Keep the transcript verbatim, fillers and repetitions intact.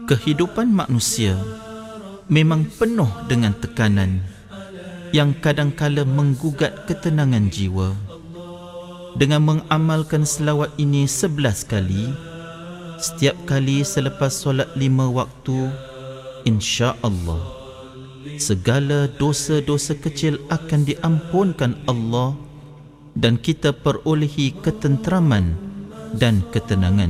Kehidupan manusia memang penuh dengan tekanan yang kadangkala menggugat ketenangan jiwa. Dengan mengamalkan selawat ini sebelas kali, setiap kali selepas solat lima waktu, insya-Allah segala dosa-dosa kecil akan diampunkan Allah dan kita perolehi ketenteraman dan ketenangan.